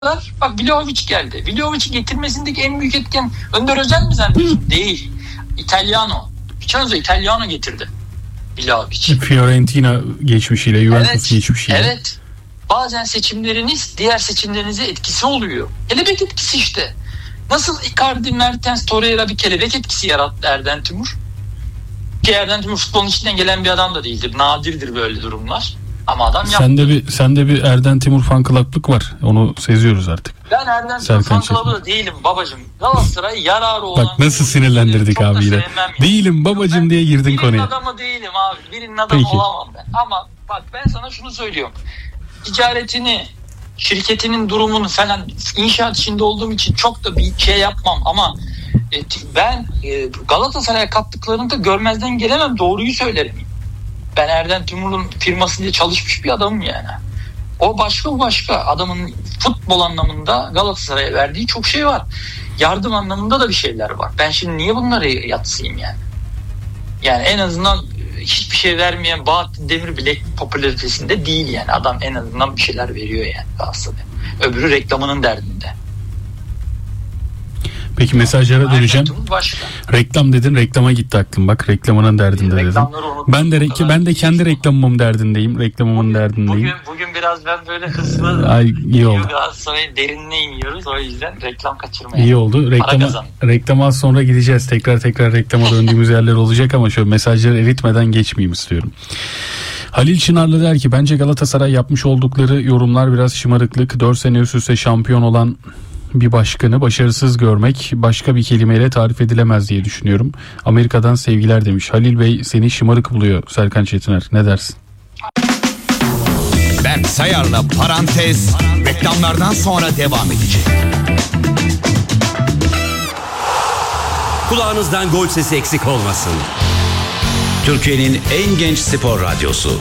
Bak Vlahovic geldi. Vlahovic'i getirmesindeki en büyük etken Önder Özel mi zannediyorsun? Değil. Italiano. Vincenzo Italiano getirdi Vlahovic. Fiorentina geçmişiyle, Juventus geçmişiyle. Evet. Bazen seçimleriniz diğer seçimlerinize etkisi oluyor. Kelebek etkisi işte. Nasıl Icardi, Mertens, Torreira bir kelebek etkisi yarattı Erden Timur. Ki Erden Timur futbolun içinden gelen bir adam da değildir. Nadirdir böyle durumlar. Ama adam yaptı. Sende bir Erden Timur fan club'lık var. Onu seziyoruz artık. Ben Erden Timur fan club'ı da değilim babacığım. Galatasaray yararı olan... Bak nasıl sinirlendirdik abi yine. Değilim babacığım diye girdin konuya. Birinin adamı değilim abi. Birinin adamı olamam ben. Ama bak ben sana şunu söylüyorum. Ticaretini, şirketinin durumunu falan inşaat içinde olduğum için çok da bir şey yapmam ama ben Galatasaray'a kattıklarını da görmezden gelemem. Doğruyu söylerim. Ben Erden Timur'un firmasında çalışmış bir adamım yani. O başka, bu başka. Adamın futbol anlamında Galatasaray'a verdiği çok şey var. Yardım anlamında da bir şeyler var. Ben şimdi niye bunları yatsıyım yani? Yani en azından hiçbir şey vermeyen Bahattin Demirbilek popülaritesinde değil yani. Adam en azından bir şeyler veriyor yani Galatasaray. Öbürü reklamının derdinde. Peki mesajlara döneceğim. Reklam dedin, reklama gitti aklım. Bak reklamının derdinde dedim. Ben de kendi reklamımın derdindeyim. Reklamımın derdindeyim. Bugün biraz ben böyle hızlı. Ay iyi oldu. Galatasaray'ın derinine iniyoruz. O yüzden reklam kaçırmayalım. İyi oldu. Reklama az sonra gideceğiz. Tekrar reklama döndüğümüz yerler olacak ama şöyle mesajları eritmeden geçmeyeyim istiyorum. Halil Çınarlı der ki bence Galatasaray yapmış oldukları yorumlar biraz şımarıklık. 4 sene üst üste şampiyon olan bir başkanı başarısız görmek başka bir kelimeyle tarif edilemez diye düşünüyorum. Amerika'dan sevgiler demiş. Halil Bey seni şımarık buluyor Serkan Çetiner. Ne dersin? Berk Sayar'la Parantez reklamlardan sonra devam edecek. Kulağınızdan gol sesi eksik olmasın. Türkiye'nin en genç spor radyosu.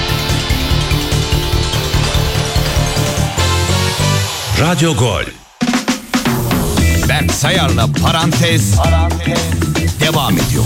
Radyo Gol. Berk Sayar'la Parantez devam ediyor.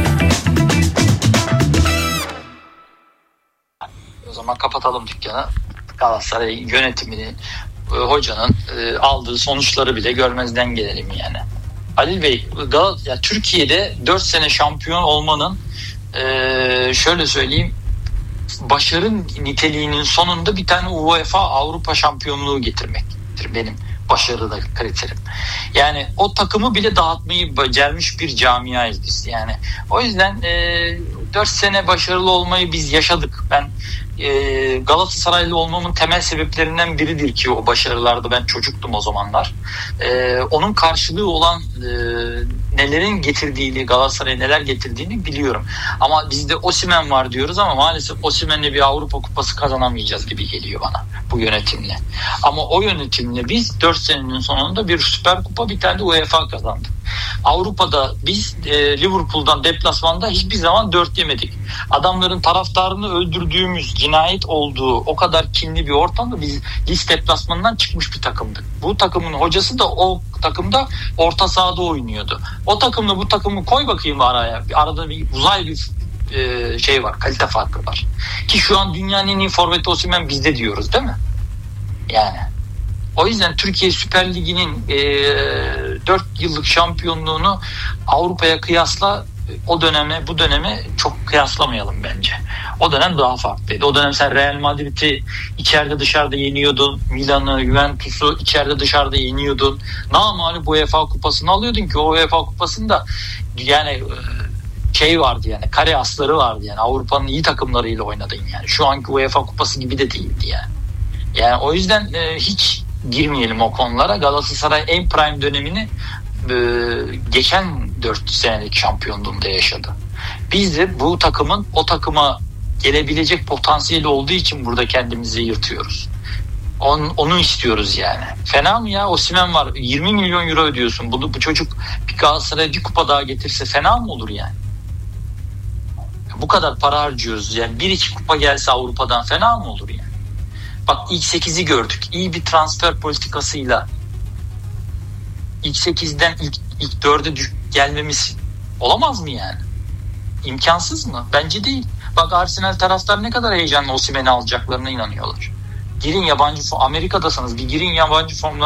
O zaman kapatalım dükkanı. Galatasaray yönetiminin, hocanın aldığı sonuçları bile görmezden gelelim yani. Halil Bey, Türkiye'de 4 sene şampiyon olmanın şöyle söyleyeyim, başarı niteliğinin sonunda bir tane UEFA Avrupa şampiyonluğu getirmektir benim başarıda kriterim. Yani o takımı bile dağıtmayı becermiş bir camiayız biz yani. O yüzden 4 sene başarılı olmayı biz yaşadık. Ben Galatasaraylı olmamın temel sebeplerinden biridir ki o başarılarda ben çocuktum o zamanlar. Onun karşılığı olan nelerin getirdiğini, Galatasaray'a neler getirdiğini biliyorum. Ama bizde Osimhen var diyoruz ama maalesef Osimhen'le bir Avrupa Kupası kazanamayacağız gibi geliyor bana bu yönetimle. Ama o yönetimle biz 4 senenin sonunda bir Süper Kupa, bir tane de UEFA kazandık. Avrupa'da biz Liverpool'dan deplasmanda hiçbir zaman 4 yemedik. Adamların taraftarını öldürdüğümüz, cinayet olduğu o kadar kinli bir ortamda biz deplasmandan çıkmış bir takımdık. Bu takımın hocası da o takımda orta sahada oynuyordu. O takımla bu takımı koy bakayım araya. Arada bir uzay bir şey var, kalite farkı var. Ki şu an dünyanın en iyi forveti Osimhen bizde diyoruz değil mi? Yani. O yüzden Türkiye Süper Ligi'nin 4 yıllık şampiyonluğunu Avrupa'ya kıyasla o döneme bu döneme çok kıyaslamayalım bence. O dönem daha farklıydı. O dönem sen Real Madrid'i içeride dışarıda yeniyordun. Milan'ı, Juventus'u içeride dışarıda yeniyordun. Namağlup UEFA kupasını alıyordun ki o UEFA kupasında yani şey vardı yani, kare asları vardı yani, Avrupa'nın iyi takımlarıyla oynadın yani. Şu anki UEFA kupası gibi de değildi yani. Yani o yüzden hiç girmeyelim o konulara. Galatasaray en prime dönemini geçen 4 senelik şampiyonluğunda yaşadı. Biz de bu takımın o takıma gelebilecek potansiyeli olduğu için burada kendimizi yırtıyoruz. Onu istiyoruz yani. Fena mı ya? Osimhen var. 20 milyon euro ödüyorsun. Bu çocuk bir Galatasaray'a bir kupa daha getirse fena mı olur yani? Bu kadar para harcıyoruz. Yani 1-2 kupa gelse Avrupa'dan fena mı olur yani? Bak ilk 8'i gördük. İyi bir transfer politikasıyla ilk 8'den ilk 4'e gelmemiz olamaz mı yani? İmkansız mı? Bence değil. Bak Arsenal taraftar ne kadar heyecanlı Osimhen'i alacaklarına inanıyorlar. girin yabancı Amerika'dasınız, bir girin yabancı formlara